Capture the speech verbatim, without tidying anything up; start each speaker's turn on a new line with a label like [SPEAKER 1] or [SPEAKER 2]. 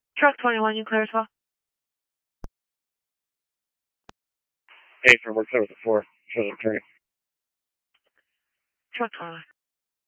[SPEAKER 1] Truck twenty-one, you clear as well.
[SPEAKER 2] Hey, from work clear with the four. Shows up turning.
[SPEAKER 1] Truck twenty-one.